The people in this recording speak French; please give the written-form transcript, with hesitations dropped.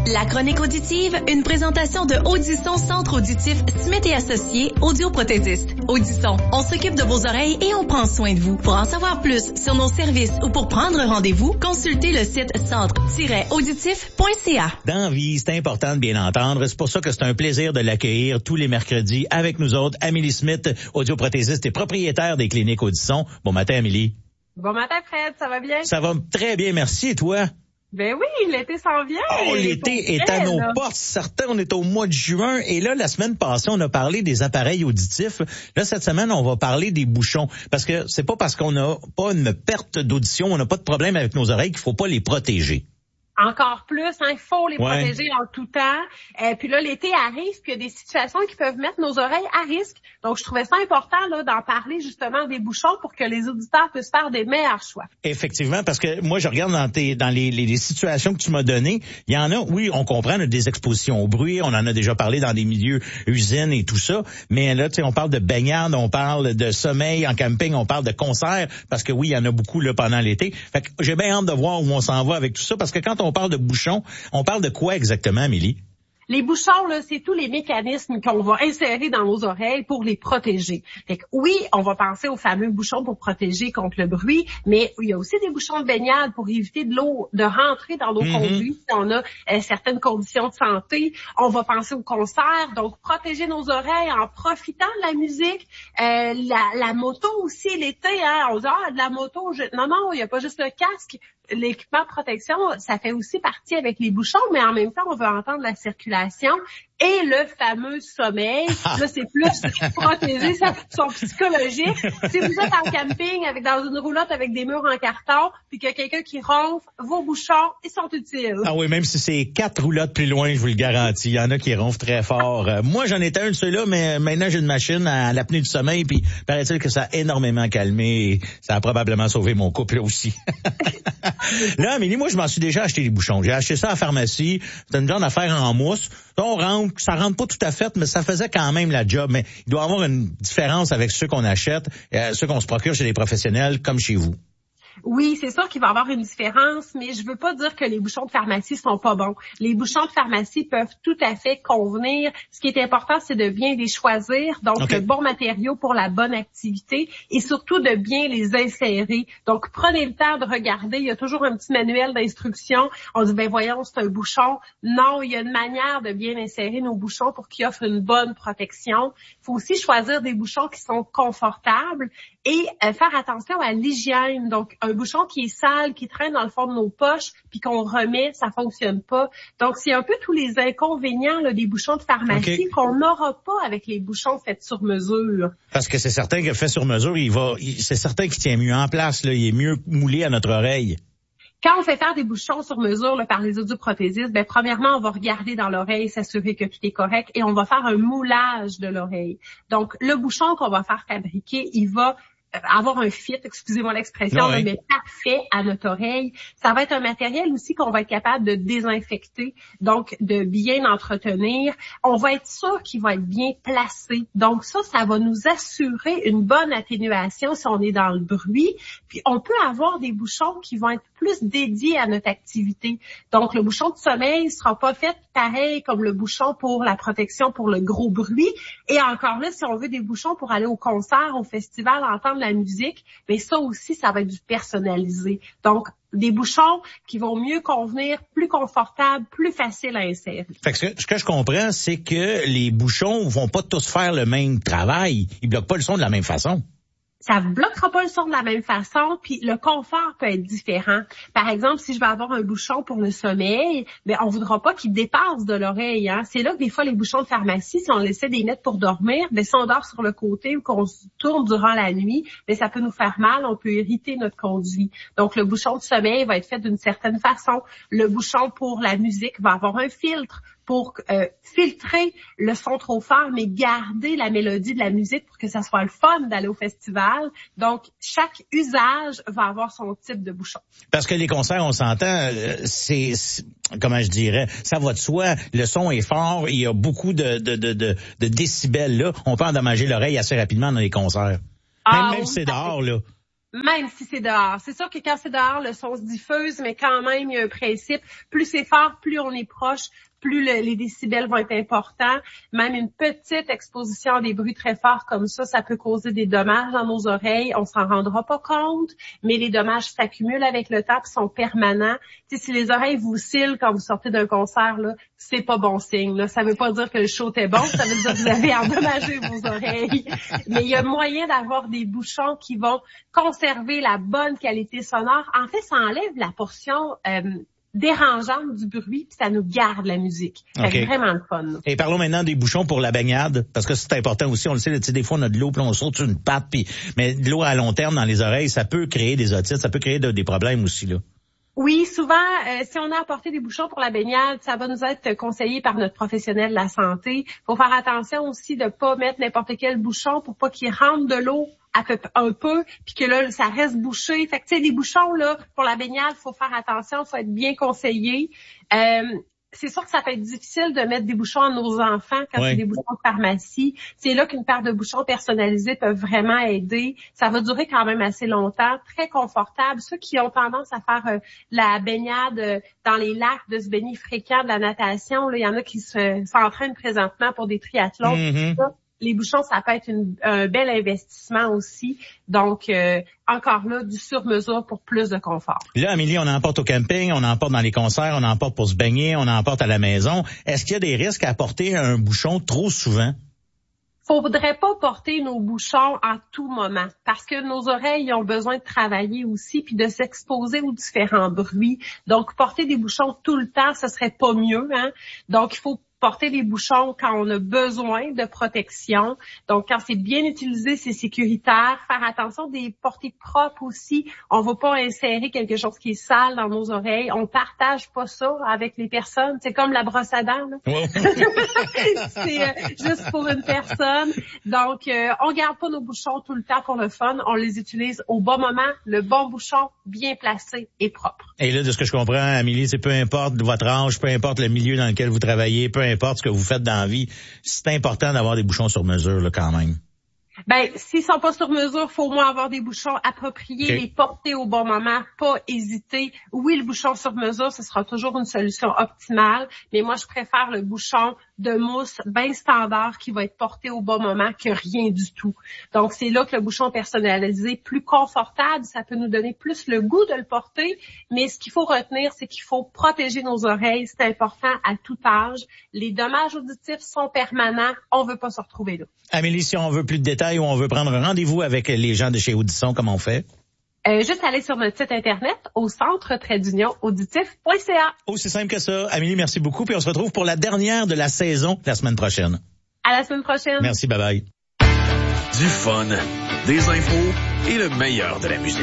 La chronique auditive, une présentation de Audisson Centre auditif Smith et Associés, audioprothésiste. Audisson, on s'occupe de vos oreilles et on prend soin de vous. Pour en savoir plus sur nos services ou pour prendre rendez-vous, consultez le site centre-auditif.ca. Dans vie, c'est important de bien entendre. C'est pour ça que c'est un plaisir de l'accueillir tous les mercredis avec nous autres. Amélie Smith, audioprothésiste et propriétaire des cliniques Audisson. Bon matin, Amélie. Bon matin, Fred. Ça va bien? Ça va très bien, merci. Et toi? Ben oui, l'été s'en vient. Oh, l'été est à nos portes. Certains, on est au mois de juin. Et là, la semaine passée, on a parlé des appareils auditifs. Là, cette semaine, on va parler des bouchons. Parce que c'est pas parce qu'on n'a pas une perte d'audition, on n'a pas de problème avec nos oreilles qu'il faut pas les protéger. Encore plus, il faut les protéger en tout temps. Puis là, l'été arrive, puis il y a des situations qui peuvent mettre nos oreilles à risque. Donc, je trouvais ça important là d'en parler justement des bouchons pour que les auditeurs puissent faire des meilleurs choix. Effectivement, parce que moi, je regarde dans les situations que tu m'as données. Il y en a, oui, on comprend, on a des expositions au bruit, on en a déjà parlé dans des milieux usines et tout ça. Mais là, tu sais, on parle de baignade, on parle de sommeil en camping, on parle de concerts, parce que oui, il y en a beaucoup là pendant l'été. Fait que j'ai bien hâte de voir où on s'en va avec tout ça, parce que quand on parle de bouchons, on parle de quoi exactement, Amélie? Les bouchons, là, c'est tous les mécanismes qu'on va insérer dans nos oreilles pour les protéger. Fait que oui, on va penser aux fameux bouchons pour protéger contre le bruit, mais il y a aussi des bouchons de baignade pour éviter de l'eau de rentrer dans nos conduits si on a certaines conditions de santé. On va penser au concert, donc protéger nos oreilles en profitant de la musique. La moto aussi, l'été, hein, on dit de la moto. Non, il n'y a pas juste le casque. L'équipement de protection, ça fait aussi partie avec les bouchons, mais en même temps, on veut entendre la circulation et le fameux sommeil. Là, c'est plus protéger son psychologique. Si vous êtes en camping dans une roulotte avec des murs en carton, puis qu'il y a quelqu'un qui ronfle, vos bouchons, ils sont utiles. Ah oui, même si c'est 4 roulottes plus loin, je vous le garantis. Il y en a qui ronflent très fort. Moi, j'en étais un de ceux-là, mais maintenant, j'ai une machine à l'apnée du sommeil, puis paraît-il que ça a énormément calmé et ça a probablement sauvé mon couple aussi. Là, Amélie, moi, je m'en suis déjà acheté des bouchons. J'ai acheté ça à la pharmacie. C'est une genre d'affaire en mousse. Ça rentre pas tout à fait, mais ça faisait quand même la job. Mais il doit y avoir une différence avec ceux qu'on achète, ceux qu'on se procure chez les professionnels, comme chez vous. Oui, c'est sûr qu'il va y avoir une différence, mais je veux pas dire que les bouchons de pharmacie sont pas bons. Les bouchons de pharmacie peuvent tout à fait convenir. Ce qui est important, c'est de bien les choisir, donc le bon matériau pour la bonne activité et surtout de bien les insérer. Donc, prenez le temps de regarder. Il y a toujours un petit manuel d'instruction. On dit, voyons, c'est un bouchon. Non, il y a une manière de bien insérer nos bouchons pour qu'ils offrent une bonne protection. Il faut aussi choisir des bouchons qui sont confortables et faire attention à l'hygiène. Donc, un bouchon qui est sale, qui traîne dans le fond de nos poches, puis qu'on remet, ça fonctionne pas. Donc, c'est un peu tous les inconvénients là, des bouchons de pharmacie qu'on n'aura pas avec les bouchons faits sur mesure. Parce que c'est certain que fait sur mesure, c'est certain qu'il tient mieux en place. Là, il est mieux moulé à notre oreille. Quand on fait faire des bouchons sur mesure là, par les audioprothésistes, premièrement, on va regarder dans l'oreille, s'assurer que tout est correct et on va faire un moulage de l'oreille. Donc, le bouchon qu'on va faire fabriquer, il va avoir un fit, excusez-moi l'expression, mais parfait à notre oreille. Ça va être un matériel aussi qu'on va être capable de désinfecter, donc de bien entretenir. On va être sûr qu'il va être bien placé. Donc ça va nous assurer une bonne atténuation si on est dans le bruit. Puis on peut avoir des bouchons qui vont être plus dédiés à notre activité. Donc le bouchon de sommeil ne sera pas fait pareil comme le bouchon pour la protection pour le gros bruit. Et encore là, si on veut des bouchons pour aller au concert, au festival, entendre la musique, mais ça aussi, ça va être du personnalisé. Donc, des bouchons qui vont mieux convenir, plus confortables, plus faciles à insérer. Fait que ce que je comprends, c'est que les bouchons vont pas tous faire le même travail. Ils bloquent pas le son de la même façon. Ça ne bloquera pas le son de la même façon, puis le confort peut être différent. Par exemple, si je vais avoir un bouchon pour le sommeil, on voudra pas qu'il dépasse de l'oreille. Hein. C'est là que des fois, les bouchons de pharmacie, si on essaie des mettre pour dormir, si on dort sur le côté ou qu'on se tourne durant la nuit, ça peut nous faire mal, on peut irriter notre conduit. Donc, le bouchon de sommeil va être fait d'une certaine façon. Le bouchon pour la musique va avoir un filtre pour filtrer le son trop fort, mais garder la mélodie de la musique pour que ça soit le fun d'aller au festival. Donc, chaque usage va avoir son type de bouchon. Parce que les concerts, on s'entend, c'est comment je dirais, ça va de soi, le son est fort, il y a beaucoup de décibels là, on peut endommager l'oreille assez rapidement dans les concerts. Même si c'est dehors, là. Même si c'est dehors. C'est sûr que quand c'est dehors, le son se diffuse, mais quand même, il y a un principe. Plus c'est fort, plus on est proche, plus les décibels vont être importants. Même une petite exposition à des bruits très forts comme ça peut causer des dommages dans nos oreilles. On s'en rendra pas compte, mais les dommages s'accumulent avec le temps et sont permanents. Tu sais, si les oreilles vous oscillent quand vous sortez d'un concert, là, c'est pas bon signe. Là. Ça veut pas dire que le show était bon, ça veut dire que vous avez endommagé vos oreilles. Mais il y a moyen d'avoir des bouchons qui vont conserver la bonne qualité sonore. En fait, ça enlève la portion dérangeante du bruit, puis ça nous garde la musique. C'est vraiment le fun. Là. Et parlons maintenant des bouchons pour la baignade, parce que c'est important aussi, on le sait, tu sais, des fois on a de l'eau, puis on saute sur une patte, mais de l'eau à long terme dans les oreilles, ça peut créer des otites, ça peut créer des problèmes aussi, là. Oui, souvent, si on a apporté des bouchons pour la baignade, ça va nous être conseillé par notre professionnel de la santé. Faut faire attention aussi de pas mettre n'importe quel bouchon pour pas qu'il rentre de l'eau un peu, puis que là, ça reste bouché. Fait que, tu sais, des bouchons, là, pour la baignade, faut faire attention, faut être bien conseillé. C'est sûr que ça peut être difficile de mettre des bouchons à nos enfants quand c'est des bouchons de pharmacie. C'est là qu'une paire de bouchons personnalisés peuvent vraiment aider. Ça va durer quand même assez longtemps, très confortable. Ceux qui ont tendance à faire la baignade dans les lacs, de se baigner fréquent, de la natation, là, il y en a qui s'entraînent présentement pour des triathlons. Les bouchons, ça peut être un bel investissement aussi. Donc, encore là, du sur-mesure pour plus de confort. Là, Amélie, on en porte au camping, on en porte dans les concerts, on en porte pour se baigner, on en porte à la maison. Est-ce qu'il y a des risques à porter un bouchon trop souvent? Faudrait pas porter nos bouchons à tout moment parce que nos oreilles ont besoin de travailler aussi puis de s'exposer aux différents bruits. Donc, porter des bouchons tout le temps, ce serait pas mieux, hein. Donc, il faut porter des bouchons quand on a besoin de protection. Donc, quand c'est bien utilisé, c'est sécuritaire. Faire attention des portées propres aussi. On va pas insérer quelque chose qui est sale dans nos oreilles. On partage pas ça avec les personnes. C'est comme la brosse à dents, là. C'est juste pour une personne. Donc, on garde pas nos bouchons tout le temps pour le fun. On les utilise au bon moment. Le bon bouchon, bien placé et propre. Et là, de ce que je comprends, Amélie, c'est peu importe votre âge, peu importe le milieu dans lequel vous travaillez, peu importe ce que vous faites dans la vie, c'est important d'avoir des bouchons sur mesure, là, quand même. Ben, s'ils sont pas sur mesure, faut au moins avoir des bouchons appropriés, les porter au bon moment, pas hésiter. Oui, le bouchon sur mesure, ce sera toujours une solution optimale, mais moi, je préfère le bouchon de mousse bien standard qui va être porté au bon moment que rien du tout. Donc, c'est là que le bouchon personnalisé, plus confortable, ça peut nous donner plus le goût de le porter, mais ce qu'il faut retenir, c'est qu'il faut protéger nos oreilles, c'est important à tout âge. Les dommages auditifs sont permanents, on veut pas se retrouver là. Amélie, si on veut plus de détails ou on veut prendre rendez-vous avec les gens de chez Audisson, comment on fait? Juste aller sur notre site internet au centre-auditif.ca. Aussi simple que ça. Amélie, merci beaucoup. Puis on se retrouve pour la dernière de la saison la semaine prochaine. À la semaine prochaine. Merci, bye bye. Du fun, des infos et le meilleur de la musique.